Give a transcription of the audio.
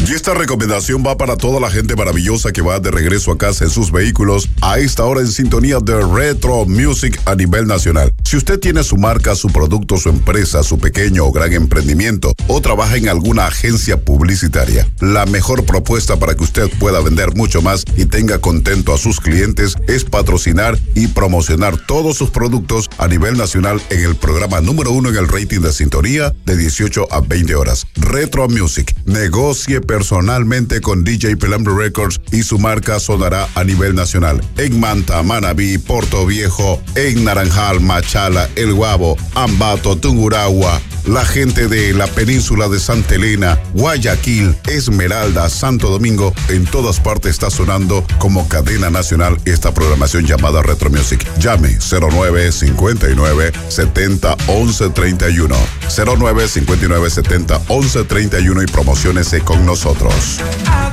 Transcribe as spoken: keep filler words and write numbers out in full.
Y esta recomendación va para toda la gente maravillosa que va de regreso a casa en sus vehículos a esta hora en sintonía de Retro Music a nivel nacional. Si usted tiene su marca, su producto, su empresa, su pequeño o gran emprendimiento o trabaja en alguna agencia publicitaria, la mejor propuesta para que usted pueda vender mucho más y tenga contento a sus clientes es patrocinar y promocionar todos sus productos a nivel nacional en el programa número uno en el rating de sintonía de dieciocho a veinte horas. Retro Music. Negocie personalmente con D J Pelambre Records y su marca sonará a nivel nacional. En Manta, Manabí, Puerto Viejo, en Naranjal, Machala, El Guabo, Ambato, Tungurahua, la gente de la península de Santa Elena, Guayaquil, Esmeralda, Santo Domingo, en todas partes está sonando como cadena nacional esta programación llamada Retro Music. Llame cero nueve cincuenta y nueve setenta once treinta y uno, cero nueve cincuenta y nueve setenta once treinta y uno y promociónese con nosotros.